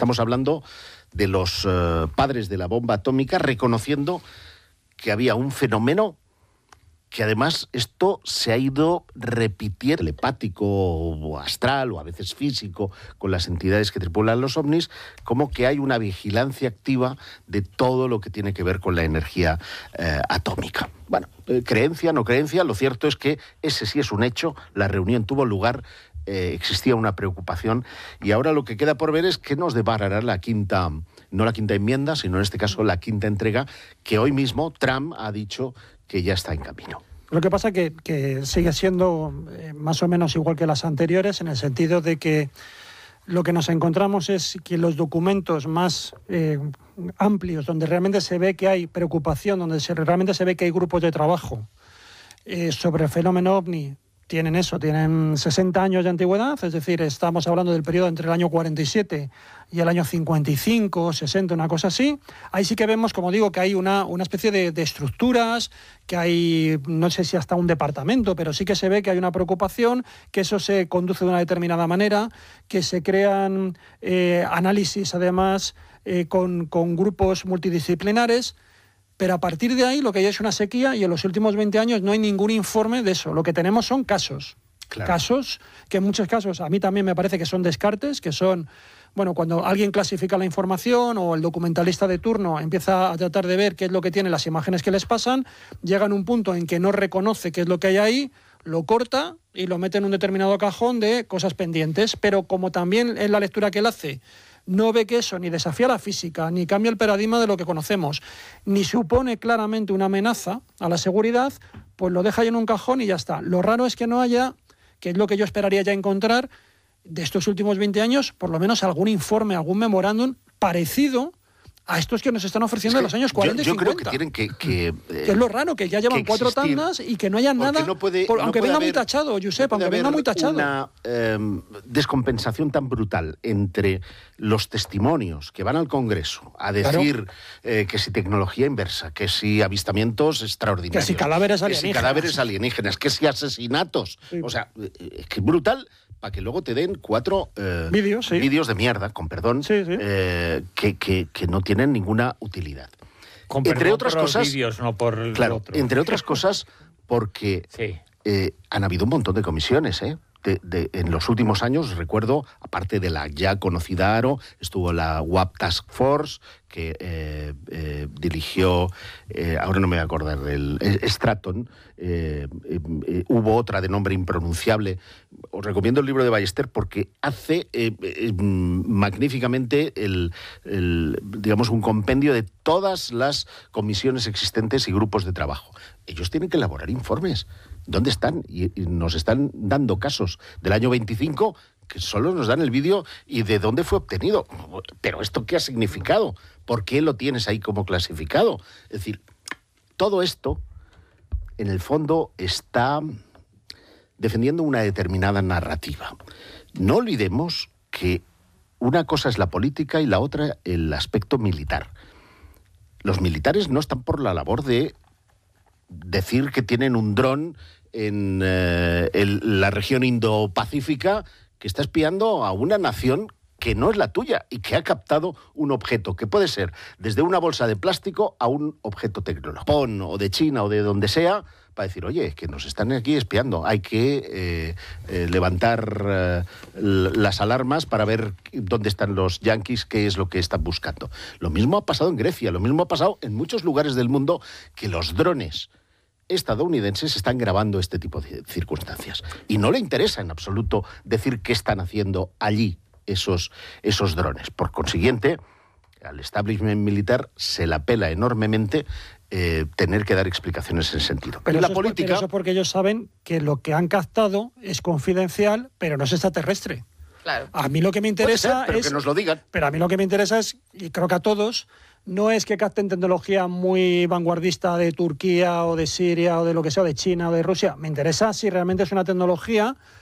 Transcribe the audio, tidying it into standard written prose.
Estamos hablando de los padres de la bomba atómica reconociendo que había un fenómeno que además esto se ha ido repitiendo, telepático o astral o a veces físico, con las entidades que tripulan los ovnis, como que hay una vigilancia activa de todo lo que tiene que ver con la energía atómica. Bueno, creencia, no creencia, lo cierto es que ese sí es un hecho, la reunión tuvo lugar, existía una preocupación y ahora lo que queda por ver es qué nos deparará la quinta, no la quinta enmienda, sino en este caso la quinta entrega, que hoy mismo Trump ha dicho que ya está en camino. Lo que pasa es que sigue siendo más o menos igual que las anteriores, en el sentido de que lo que nos encontramos es que los documentos más amplios, donde realmente se ve que hay preocupación, donde realmente se ve que hay grupos de trabajo sobre el fenómeno OVNI, tienen 60 años de antigüedad, es decir, estamos hablando del periodo entre el año 47 y el año 55, 60, una cosa así. Ahí sí que vemos, como digo, que hay una especie de estructuras, que hay, no sé si hasta un departamento, pero sí que se ve que hay una preocupación, que eso se conduce de una determinada manera, que se crean análisis, además, con grupos multidisciplinares. Pero a partir de ahí lo que hay es una sequía y en los últimos 20 años no hay ningún informe de eso. Lo que tenemos son casos. Claro. Casos que en muchos casos a mí también me parece que son descartes, que son, bueno, cuando alguien clasifica la información o el documentalista de turno empieza a tratar de ver qué es lo que tiene las imágenes que les pasan, llegan a un punto en que no reconoce qué es lo que hay ahí, lo corta y lo mete en un determinado cajón de cosas pendientes. Pero como también en la lectura que él hace no ve que eso ni desafía la física, ni cambia el paradigma de lo que conocemos, ni supone claramente una amenaza a la seguridad, pues lo deja ahí en un cajón y ya está. Lo raro es que no haya, que es lo que yo esperaría ya encontrar, de estos últimos 20 años, por lo menos algún informe, algún memorándum parecido a estos que nos están ofreciendo en los años 40 y 50. Yo creo que tienen que es lo raro, que ya llevan 4 tandas y que no haya nada, aunque venga muy tachado, Josep, aunque venga muy tachado. Una descompensación tan brutal entre los testimonios que van al Congreso a decir que si tecnología inversa, que si avistamientos extraordinarios, que si cadáveres alienígenas, que si asesinatos. Sí. O sea, es que es brutal, para que luego te den 4 vídeos de mierda, con perdón, que no tienen ninguna utilidad. Con entre perdón, otras por cosas, los vídeos, no por el otro. Entre otras cosas, porque han habido un montón de comisiones, en los últimos años, recuerdo, aparte de la ya conocida ARO, estuvo la WAP Task Force, que dirigió, ahora no me voy a acordar, el Stratton, hubo otra de nombre impronunciable. Os recomiendo el libro de Ballester porque hace magníficamente digamos, un compendio de todas las comisiones existentes y grupos de trabajo. Ellos tienen que elaborar informes. ¿Dónde están? Y nos están dando casos del año 25 que solo nos dan el vídeo y de dónde fue obtenido. ¿Pero esto qué ha significado? ¿Por qué lo tienes ahí como clasificado? Es decir, todo esto, en el fondo, está defendiendo una determinada narrativa. No olvidemos que una cosa es la política y la otra el aspecto militar. Los militares no están por la labor de decir que tienen un dron en la región Indo-Pacífica que está espiando a una nación que no es la tuya y que ha captado un objeto que puede ser desde una bolsa de plástico a un objeto tecnológico, o de China o de donde sea, para decir, oye, que nos están aquí espiando, hay que levantar las alarmas para ver dónde están los yanquis, qué es lo que están buscando. Lo mismo ha pasado en Grecia, lo mismo ha pasado en muchos lugares del mundo, que los drones estadounidenses están grabando este tipo de circunstancias. Y no le interesa en absoluto decir qué están haciendo allí esos drones. Por consiguiente, al establishment militar se la pela enormemente tener que dar explicaciones en ese sentido. Pero la política... Eso porque ellos saben que lo que han captado es confidencial, pero no es extraterrestre. Claro. A mí lo que me interesa pero que nos lo digan. Pero a mí lo que me interesa es, y creo que a todos, no es que capten tecnología muy vanguardista de Turquía o de Siria o de lo que sea, de China o de Rusia. Me interesa si realmente es una tecnología